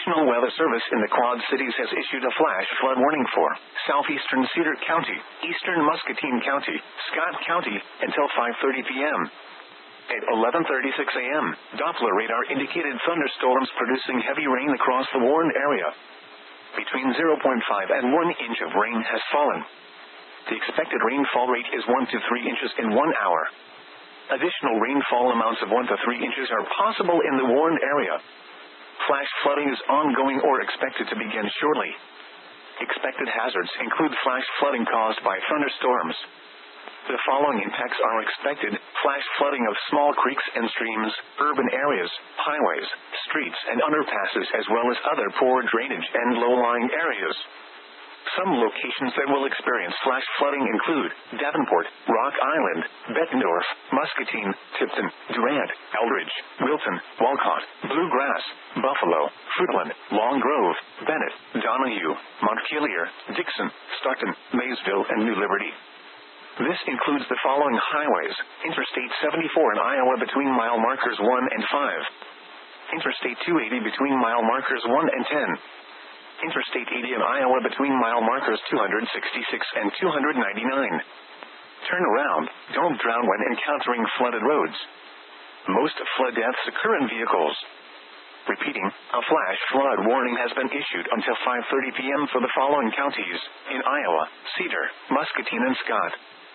National Weather Service in the Quad Cities has issued a flash flood warning for southeastern Cedar County, eastern Muscatine County, Scott County, until 5:30 p.m. At 11:36 a.m., Doppler radar indicated thunderstorms producing heavy rain across the warned area. Between 0.5 and 1 inch of rain has fallen. The expected rainfall rate is 1 to 3 inches in 1 hour. Additional rainfall amounts of 1 to 3 inches are possible in the warned area. Flash flooding is ongoing or expected to begin shortly. Expected hazards include flash flooding caused by thunderstorms. The following impacts are expected: flash flooding of small creeks and streams, urban areas, highways, streets and underpasses, as well as other poor drainage and low-lying areas. Some locations that will experience flash flooding include Davenport, Rock Island, Bettendorf, Muscatine, Tipton, Durant, Eldridge, Wilton, Walcott, Bluegrass, Buffalo, Fruitland, Long Grove, Bennett, Donahue, Montpelier, Dixon, Stockton, Maysville, and New Liberty. This includes the following highways: Interstate 74 in Iowa between mile markers 1 and 5. Interstate 280 between mile markers 1 and 10. Interstate 80 in Iowa between mile markers 266 and 299. Turn around, don't drown when encountering flooded roads. Most flood deaths occur in vehicles. Repeating, a flash flood warning has been issued until 5:30 p.m. for the following counties in Iowa: Cedar, Muscatine, and Scott.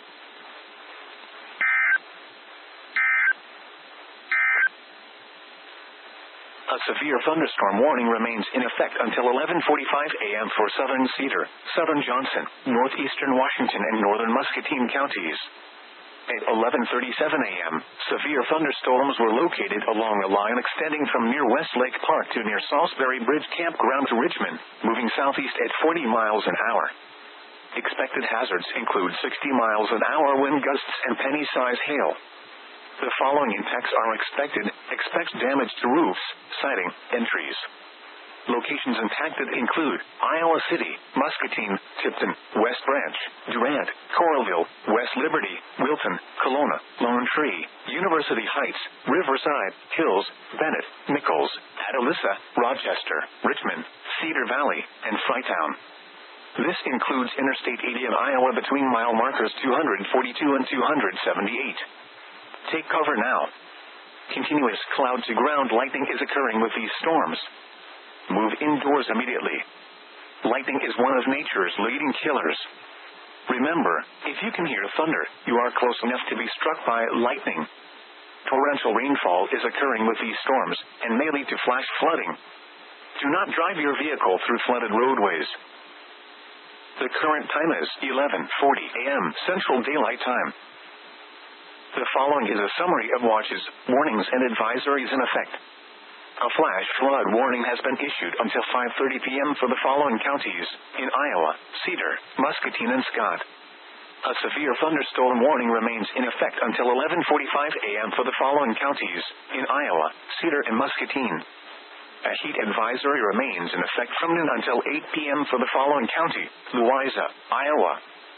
A severe thunderstorm warning remains in effect until 11:45 a.m. for southern Cedar, southern Johnson, northeastern Washington, and northern Muscatine counties. At 11:37 a.m., severe thunderstorms were located along a line extending from near Westlake Park to near Salisbury Bridge Campground to Richmond, moving southeast at 40 miles an hour. Expected hazards include 60 miles an hour wind gusts and penny-size hail. The following impacts are expected: expect damage to roofs, siding, and trees. Locations impacted include Iowa City, Muscatine, Tipton, West Branch, Durant, Coralville, West Liberty, Wilton, Kelowna, Lone Tree, University Heights, Riverside, Hills, Bennett, Nichols, Atalissa, Rochester, Richmond, Cedar Valley, and Freetown. This includes Interstate 80 in Iowa between mile markers 242 and 278. Take cover now. Continuous cloud-to-ground lightning is occurring with these storms. Move indoors immediately. Lightning is one of nature's leading killers. Remember, if you can hear thunder, you are close enough to be struck by lightning. Torrential rainfall is occurring with these storms and may lead to flash flooding. Do not drive your vehicle through flooded roadways. The current time is 11:40 a.m. Central Daylight Time. The following is a summary of watches, warnings, and advisories in effect. A flash flood warning has been issued until 5:30 p.m. for the following counties in Iowa: Cedar, Muscatine, and Scott. A severe thunderstorm warning remains in effect until 11:45 a.m. for the following counties in Iowa: Cedar and Muscatine. A heat advisory remains in effect from noon until 8 p.m. for the following county: Louisa, Iowa.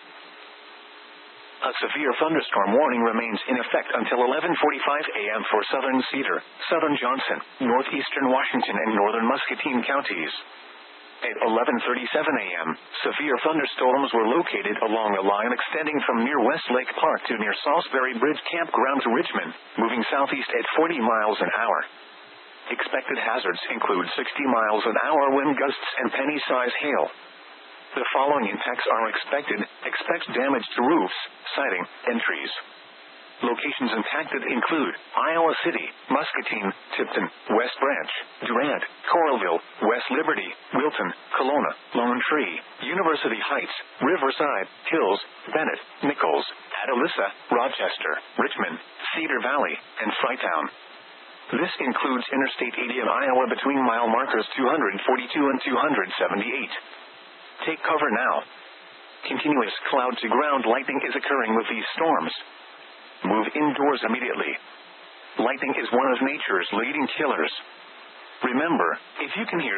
A severe thunderstorm warning remains in effect until 11:45 a.m. for southern Cedar, southern Johnson, northeastern Washington, and northern Muscatine counties. At 11:37 a.m., severe thunderstorms were located along a line extending from near Westlake Park to near Salisbury Bridge Campground to Richmond, moving southeast at 40 miles an hour. Expected hazards include 60 miles an hour wind gusts and penny-size hail. The following impacts are expected: expect damage to roofs, siding, and trees. Locations impacted include Iowa City, Muscatine, Tipton, West Branch, Durant, Coralville, West Liberty, Wilton, Kelowna, Lone Tree, University Heights, Riverside, Hills, Bennett, Nichols, Atalissa, Rochester, Richmond, Cedar Valley, and Freetown. This includes Interstate 80 in Iowa between mile markers 242 and 278. Take cover now. Continuous cloud-to-ground lightning is occurring with these storms. Move indoors immediately. Lightning is one of nature's leading killers. Remember, if you can hear